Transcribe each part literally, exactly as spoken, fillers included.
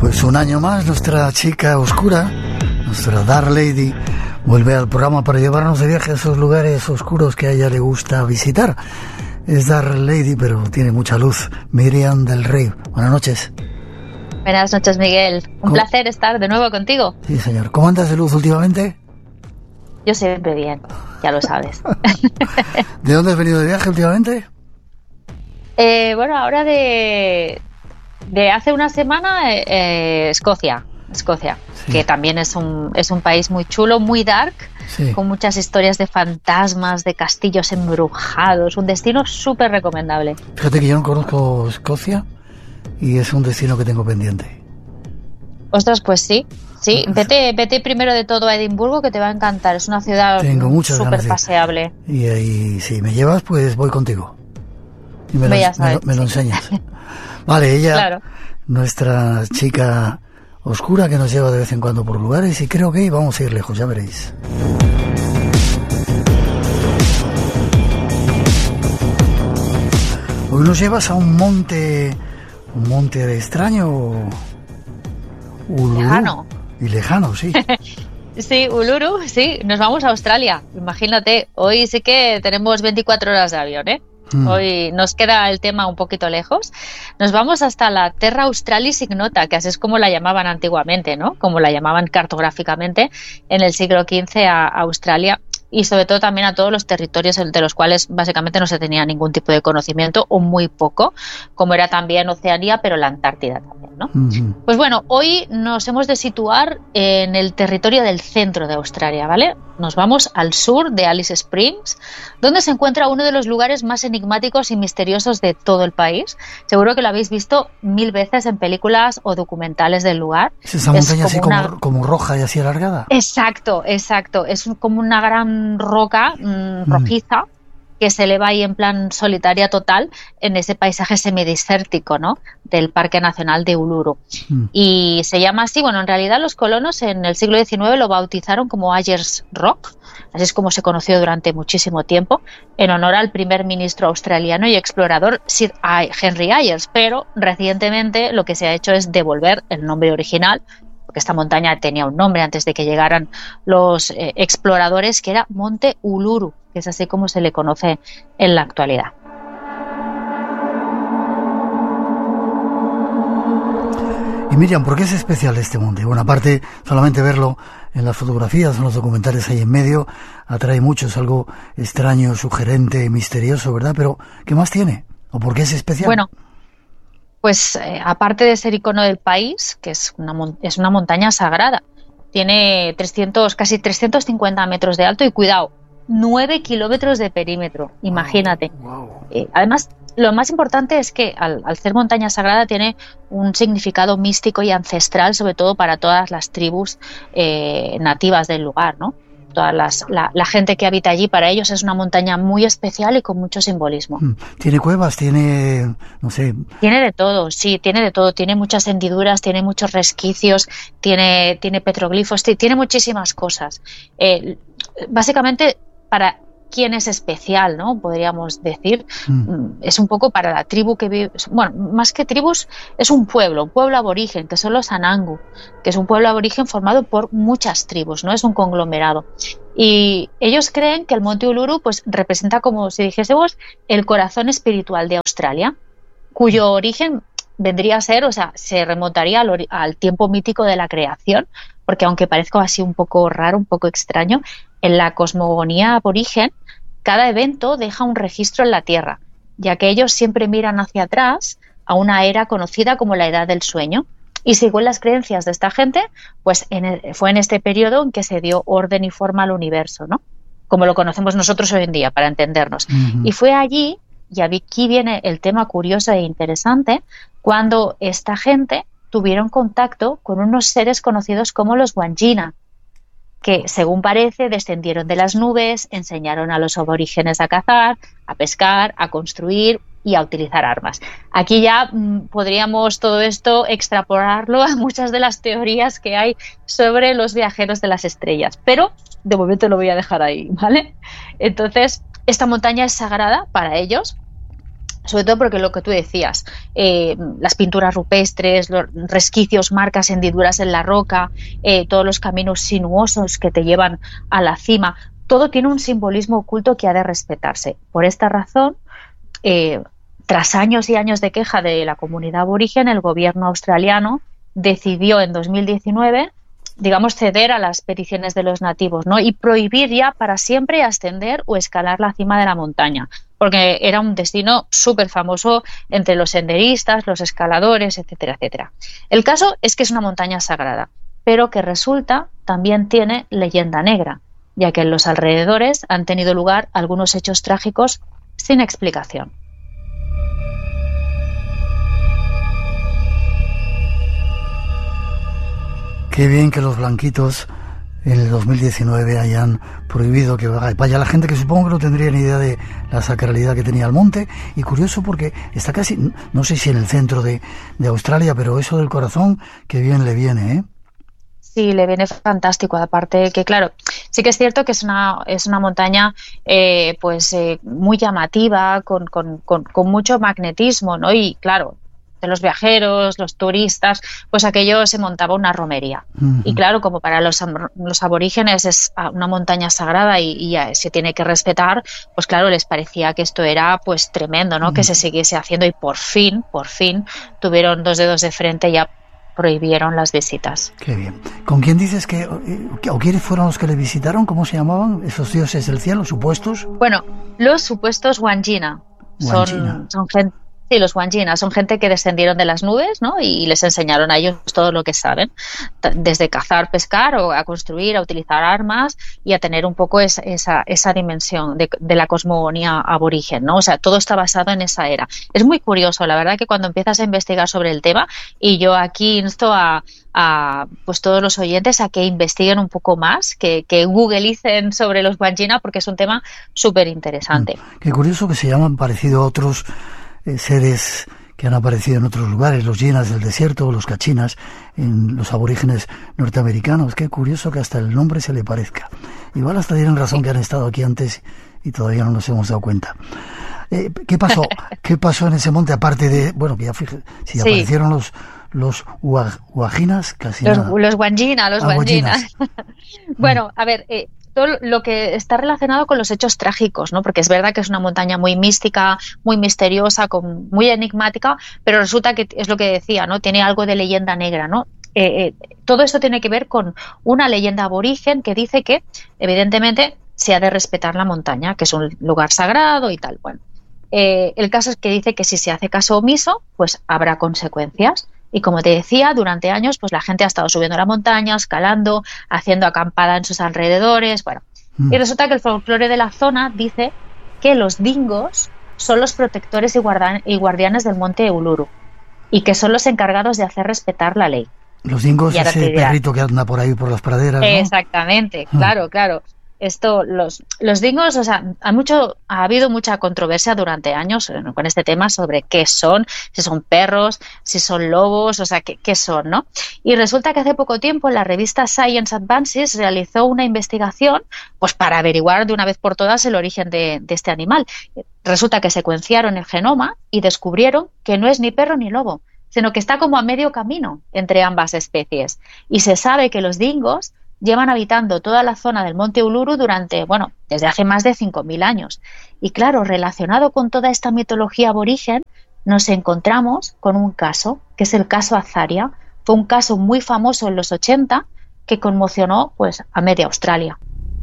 Pues un año más nuestra chica oscura, nuestra Dark Lady, vuelve al programa para llevarnos de viaje a esos lugares oscuros que a ella le gusta visitar. Es Dark Lady, pero tiene mucha luz. Miriam del Rey. Buenas noches. Buenas noches, Miguel. Un ¿Cómo? placer estar de nuevo contigo. Sí, señor. ¿Cómo andas de luz últimamente? Yo siempre bien, ya lo sabes. ¿De dónde has venido de viaje últimamente? Eh, bueno, ahora de, de hace una semana, eh, Escocia, Escocia, sí. Que también es un, es un país muy chulo, muy dark, sí. Con muchas historias de fantasmas, de castillos embrujados, un destino súper recomendable. Fíjate que yo no conozco Escocia y es un destino que tengo pendiente. Ostras, pues sí, sí, vete, vete primero de todo a Edimburgo, que te va a encantar, es una ciudad súper paseable. Y ahí, si me llevas, pues voy contigo. Y me, lo, me, lo, me lo enseñas. Vale, ella, claro. Nuestra chica oscura que nos lleva de vez en cuando por lugares y creo que vamos a ir lejos, ya veréis. Hoy nos llevas a un monte, un monte extraño, Uluru. Lejano. Y lejano, sí. Sí, Uluru, sí, nos vamos a Australia, imagínate, hoy sí que tenemos veinticuatro horas de avión, ¿eh? Hoy nos queda el tema un poquito lejos. Nos vamos hasta la Terra Australis Ignota, que así es como la llamaban antiguamente, ¿no? Como la llamaban cartográficamente en el siglo quince a Australia, y sobre todo también a todos los territorios de los cuales básicamente no se tenía ningún tipo de conocimiento o muy poco, como era también Oceanía, pero la Antártida también, ¿no? Uh-huh. Pues bueno, hoy nos hemos de situar en el territorio del centro de Australia, ¿vale? Nos vamos al sur de Alice Springs, donde se encuentra uno de los lugares más enigmáticos y misteriosos de todo el país. Seguro que lo habéis visto mil veces en películas o documentales del lugar. ¿Es esa montaña es como así una... como, como roja y así alargada? Exacto, exacto. Es un, como una gran roca mmm, rojiza mm. que se eleva ahí en plan solitaria total en ese paisaje semidesértico, ¿no? Del Parque Nacional de Uluru. Mm. Y se llama así, bueno, en realidad los colonos en el siglo diecinueve lo bautizaron como Ayers Rock, así es como se conoció durante muchísimo tiempo, en honor al primer ministro australiano y explorador Sir Henry Ayers, pero recientemente lo que se ha hecho es devolver el nombre original, porque esta montaña tenía un nombre antes de que llegaran los eh, exploradores, que era Monte Uluru, que es así como se le conoce en la actualidad. Y Miriam, ¿por qué es especial este monte? Bueno, aparte, solamente verlo en las fotografías, en los documentales ahí en medio, atrae mucho, es algo extraño, sugerente, misterioso, ¿verdad? Pero, ¿qué más tiene? ¿O por qué es especial? Bueno, pues eh, aparte de ser icono del país, que es una, es una montaña sagrada, tiene trescientos, casi trescientos cincuenta metros de alto y, cuidado, nueve kilómetros de perímetro, imagínate. Wow, wow. Eh, además, lo más importante es que al, al ser montaña sagrada tiene un significado místico y ancestral, sobre todo para todas las tribus eh, nativas del lugar, ¿no? Toda las, la, la gente que habita allí, para ellos es una montaña muy especial y con mucho simbolismo. ¿Tiene cuevas? ¿Tiene, no sé? Tiene de todo, sí, tiene de todo. Tiene muchas hendiduras, tiene muchos resquicios, tiene, tiene petroglifos, tiene muchísimas cosas. Eh, básicamente, para quién es especial, ¿no? Podríamos decir. Mm. Es un poco para la tribu que vive, bueno, más que tribus, es un pueblo, un pueblo aborigen, que son los Anangu, que es un pueblo aborigen formado por muchas tribus, ¿no? Es un conglomerado. Y ellos creen que el Monte Uluru, pues, representa, como si dijésemos, el corazón espiritual de Australia, cuyo origen vendría a ser, o sea, se remontaría al, al tiempo mítico de la creación, porque aunque parezca así un poco raro, un poco extraño, en la cosmogonía aborigen, cada evento deja un registro en la Tierra, ya que ellos siempre miran hacia atrás a una era conocida como la Edad del Sueño. Y según las creencias de esta gente, pues en el, fue en este periodo en que se dio orden y forma al universo, ¿no? Como lo conocemos nosotros hoy en día, para entendernos. Uh-huh. Y fue allí, y aquí viene el tema curioso e interesante, cuando esta gente tuvieron contacto con unos seres conocidos como los Wangina, que, según parece, descendieron de las nubes, enseñaron a los aborígenes a cazar, a pescar, a construir y a utilizar armas. Aquí ya mmm, podríamos todo esto extrapolarlo a muchas de las teorías que hay sobre los viajeros de las estrellas, pero de momento lo voy a dejar ahí, ¿vale? Entonces, esta montaña es sagrada para ellos, sobre todo porque lo que tú decías, eh, las pinturas rupestres, los resquicios, marcas, hendiduras en la roca, eh, todos los caminos sinuosos que te llevan a la cima, todo tiene un simbolismo oculto que ha de respetarse. Por esta razón, eh, tras años y años de queja de la comunidad aborigen, el gobierno australiano decidió en dos mil diecinueve, digamos, ceder a las peticiones de los nativos, ¿no? Y prohibir ya para siempre ascender o escalar la cima de la montaña, porque era un destino súper famoso entre los senderistas, los escaladores, etcétera, etcétera. El caso es que es una montaña sagrada, pero que resulta también tiene leyenda negra, ya que en los alrededores han tenido lugar algunos hechos trágicos sin explicación. Qué bien que los blanquitos en el dos mil diecinueve hayan prohibido que vaya la gente, que supongo que no tendría ni idea de la sacralidad que tenía el monte. Y curioso porque está casi, no sé si en el centro de, de Australia, pero eso del corazón, qué bien le viene, ¿eh? Sí, le viene fantástico. Aparte que, claro, sí que es cierto que es una, es una montaña eh, pues eh, muy llamativa, con, con, con, con mucho magnetismo, ¿no? Y claro, de los viajeros, los turistas, pues aquello se montaba una romería. Uh-huh. Y claro, como para los, los aborígenes es una montaña sagrada y, y se tiene que respetar, pues claro, les parecía que esto era pues tremendo, ¿no? Uh-huh. Que se siguiese haciendo, y por fin, por fin, tuvieron dos dedos de frente y ya prohibieron las visitas. Qué bien. ¿Con quién dices que, o quiénes fueron los que le visitaron? ¿Cómo se llamaban esos dioses del cielo, supuestos? Bueno, los supuestos Wandjina. Son, son gente... Sí, los Wandjina son gente que descendieron de las nubes, ¿no? Y les enseñaron a ellos todo lo que saben, desde cazar, pescar, o a construir, a utilizar armas y a tener un poco esa, esa, esa dimensión de, de la cosmogonía aborigen, ¿no? O sea, todo está basado en esa era. Es muy curioso, la verdad, que cuando empiezas a investigar sobre el tema, y yo aquí insto a, a pues todos los oyentes a que investiguen un poco más, que, que googlicen sobre los Wandjina, porque es un tema súper interesante. Mm, qué curioso que se llaman parecido a otros seres que han aparecido en otros lugares, los Jinas del desierto, los Kachinas, en los aborígenes norteamericanos. Qué curioso que hasta el nombre se le parezca. Igual hasta tienen razón, que han estado aquí antes y todavía no nos hemos dado cuenta. Eh, ¿Qué pasó? ¿Qué pasó en ese monte? Aparte de, bueno, que ya fíjate, si sí. aparecieron los los Wajinas, casi los, nada. Los Wandjina, los ah, Wandjina. Bueno, a ver, eh, todo lo que está relacionado con los hechos trágicos, ¿no? Porque es verdad que es una montaña muy mística, muy misteriosa, con, muy enigmática, pero resulta que es lo que decía, ¿no? Tiene algo de leyenda negra, ¿no? Eh, eh, todo esto tiene que ver con una leyenda aborigen que dice que, evidentemente, se ha de respetar la montaña, que es un lugar sagrado y tal. Bueno, eh, el caso es que dice que si se hace caso omiso, pues habrá consecuencias. Y como te decía, durante años pues la gente ha estado subiendo la montaña, escalando, haciendo acampada en sus alrededores, bueno. Mm. Y resulta que el folclore de la zona dice que los dingos son los protectores y, guardan- y guardianes del monte Uluru, y que son los encargados de hacer respetar la ley. Los dingos, ese perrito que anda por ahí por las praderas, ¿no? Exactamente, claro, mm. claro. Esto, los, los dingos, o sea, ha, mucho, ha habido mucha controversia durante años con este tema sobre qué son, si son perros, si son lobos, o sea, qué, qué son, ¿no? Y resulta que hace poco tiempo la revista Science Advances realizó una investigación pues para averiguar de una vez por todas el origen de, de este animal. Resulta que secuenciaron el genoma y descubrieron que no es ni perro ni lobo, sino que está como a medio camino entre ambas especies. Y se sabe que los dingos llevan habitando toda la zona del monte Uluru durante, bueno, desde hace más de cinco mil años. Y claro, relacionado con toda esta mitología aborigen, nos encontramos con un caso, que es el caso Azaria. Fue un caso muy famoso en los ochenta que conmocionó pues a media Australia.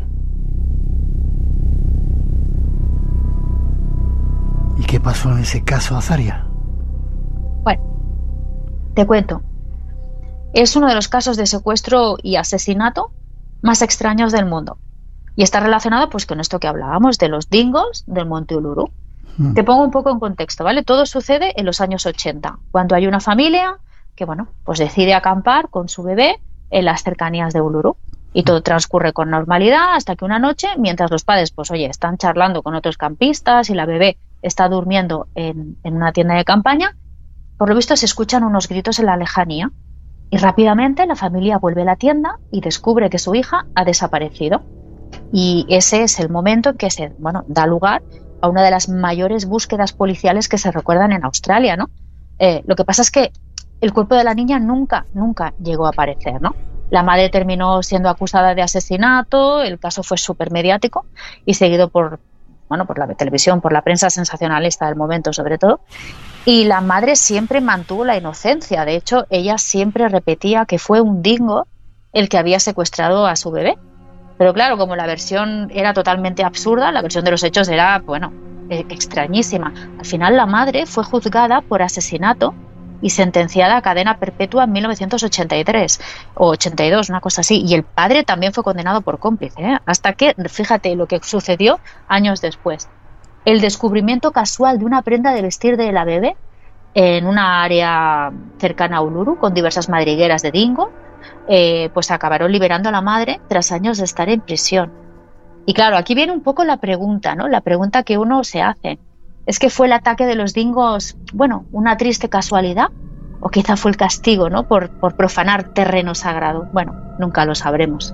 ¿Y qué pasó en ese caso Azaria? Bueno, te cuento. Es uno de los casos de secuestro y asesinato más extraños del mundo. Y está relacionado pues con esto que hablábamos de los dingos del monte Uluru. Mm. Te pongo un poco en contexto, ¿vale? Todo sucede en los años ochenta, cuando hay una familia que, bueno, pues decide acampar con su bebé en las cercanías de Uluru. Y todo transcurre con normalidad hasta que una noche, mientras los padres, pues oye, están charlando con otros campistas y la bebé está durmiendo en, en una tienda de campaña, por lo visto se escuchan unos gritos en la lejanía. Y rápidamente la familia vuelve a la tienda y descubre que su hija ha desaparecido. Y ese es el momento en que se, bueno, da lugar a una de las mayores búsquedas policiales que se recuerdan en Australia, ¿no? Eh, lo que pasa es que el cuerpo de la niña nunca, nunca llegó a aparecer, ¿no? La madre terminó siendo acusada de asesinato, el caso fue súper mediático y seguido por, bueno, por la televisión, por la prensa sensacionalista del momento sobre todo. Y la madre siempre mantuvo la inocencia. De hecho, ella siempre repetía que fue un dingo el que había secuestrado a su bebé. Pero claro, como la versión era totalmente absurda, la versión de los hechos era, bueno, eh, extrañísima. Al final la madre fue juzgada por asesinato y sentenciada a cadena perpetua en mil novecientos ochenta y tres o ochenta y dos, una cosa así. Y el padre también fue condenado por cómplice, ¿eh? Hasta que, fíjate lo que sucedió años después. El descubrimiento casual de una prenda de vestir de la bebé en una área cercana a Uluru con diversas madrigueras de dingo, eh, pues acabaron liberando a la madre tras años de estar en prisión. Y claro, aquí viene un poco la pregunta, ¿no? La pregunta que uno se hace. ¿Es que fue el ataque de los dingos, bueno, una triste casualidad? ¿O quizá fue el castigo, ¿no? Por, por profanar terreno sagrado. Bueno, nunca lo sabremos.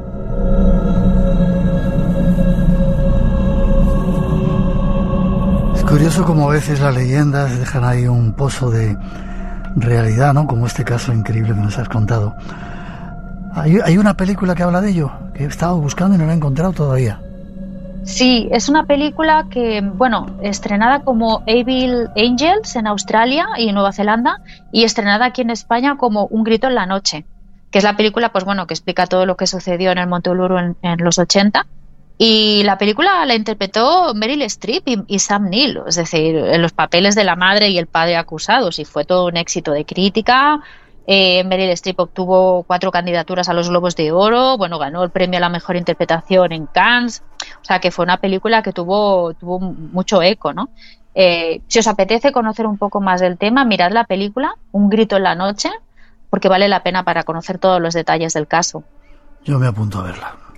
Es curioso como a veces las leyendas dejan ahí un pozo de realidad, ¿no? Como este caso increíble que nos has contado. Hay, hay una película que habla de ello, que he estado buscando y no la he encontrado todavía. Sí, es una película que, bueno, estrenada como Evil Angels en Australia y Nueva Zelanda y estrenada aquí en España como Un grito en la noche, que es la película, pues bueno, que explica todo lo que sucedió en el Monte Uluru en, en los ochenta. Y la película la interpretó Meryl Streep y, y Sam Neill, es decir, en los papeles de la madre y el padre acusados, y fue todo un éxito de crítica. Eh, Meryl Streep obtuvo cuatro candidaturas a los Globos de Oro, bueno, ganó el premio a la mejor interpretación en Cannes, o sea que fue una película que tuvo, tuvo mucho eco, ¿no? Eh, si os apetece conocer un poco más del tema, mirad la película, Un grito en la noche, porque vale la pena para conocer todos los detalles del caso. Yo me apunto a verla.